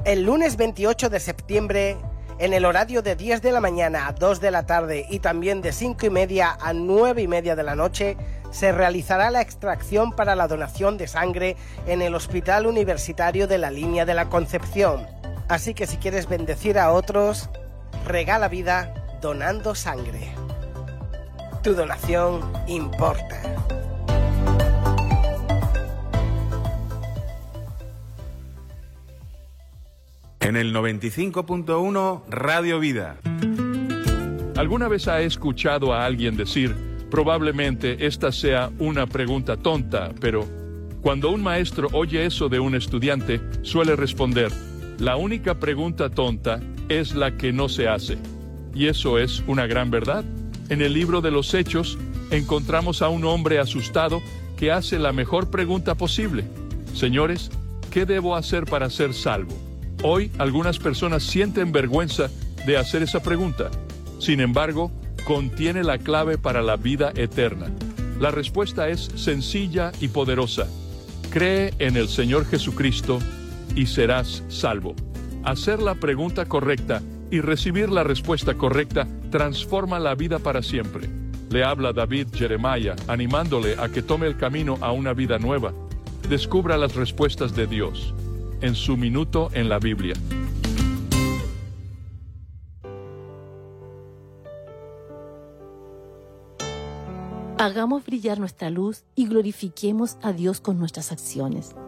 El lunes 28 de septiembre, en el horario de 10 de la mañana a 2 de la tarde y también de 5:30 a 9:30 de la noche, se realizará la extracción para la donación de sangre en el Hospital Universitario de la Línea de la Concepción. Así que si quieres bendecir a otros, regala vida donando sangre. Tu donación importa. En el 95.1 Radio Vida. ¿Alguna vez ha escuchado a alguien decir, probablemente esta sea una pregunta tonta, pero cuando un maestro oye eso de un estudiante, suele responder, la única pregunta tonta es la que no se hace? Y eso es una gran verdad. En el libro de los Hechos, encontramos a un hombre asustado que hace la mejor pregunta posible. Señores, ¿qué debo hacer para ser salvo? Hoy, algunas personas sienten vergüenza de hacer esa pregunta. Sin embargo, contiene la clave para la vida eterna. La respuesta es sencilla y poderosa. Cree en el Señor Jesucristo y serás salvo. Hacer la pregunta correcta y recibir la respuesta correcta transforma la vida para siempre. Le habla David Jeremiah, animándole a que tome el camino a una vida nueva. Descubra las respuestas de Dios en su minuto en la Biblia. Hagamos brillar nuestra luz y glorifiquemos a Dios con nuestras acciones.